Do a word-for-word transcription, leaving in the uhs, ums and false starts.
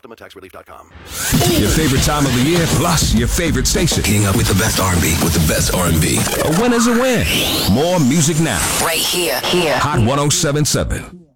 Optima Tax Relief dot com. Your favorite time of the year, plus your favorite station. Getting up with the best R and B, with the best R and B. A win is a win. More music now. Right here, here. Hot one oh seven point seven.